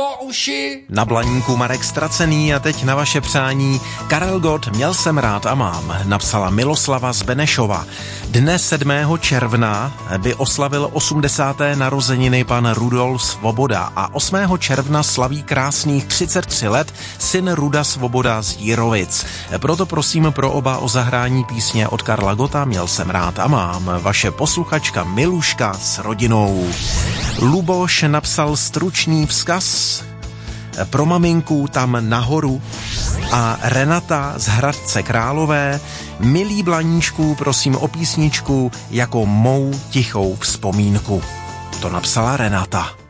po uši. Na Blaníku Marek Stracený a teď na vaše přání. Karel Gott, měl jsem rád a mám, napsala Miloslava z Benešova. Dne 7. června by oslavil 80. narozeniny pan Rudolf Svoboda a 8. června slaví krásných 33 let syn Ruda Svoboda z Jirovic. Proto prosím pro oba o zahrání písně od Karla Gotta Měl jsem rád a mám. Vaše posluchačka Miluška s rodinou. Luboš napsal stručný vzkaz pro maminku tam nahoru a Renata z Hradce Králové. Milí Blaníčku, prosím o písničku Jako mou tichou vzpomínku. To napsala Renata.